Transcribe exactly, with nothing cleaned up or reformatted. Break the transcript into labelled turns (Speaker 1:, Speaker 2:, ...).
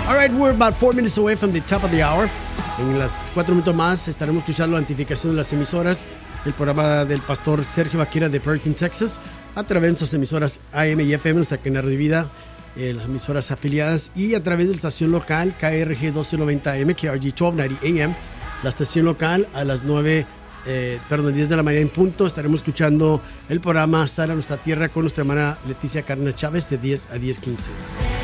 Speaker 1: All right, we're about four minutes away from the top of the hour. En las cuatro minutos más estaremos escuchando la identificación de las emisoras del programa del pastor Sergio Vaquera de Perkin, Texas, a través de nuestras emisoras A M y F M, nuestra cadena de vida, eh, las emisoras afiliadas, y a través de la estación local K R G doce noventa A M, K R G doce noventa A M, la estación local a las nueve, eh, perdón, diez de la mañana en punto. Estaremos escuchando el programa Sal a Nuestra Tierra con nuestra hermana Leticia Carna Chávez de diez a diez quince.